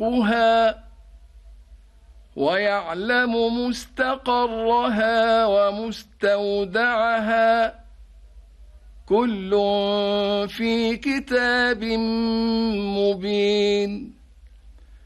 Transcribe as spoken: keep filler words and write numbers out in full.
رزقها ويعلم مستقرها ومستودعها كل في كتاب مبين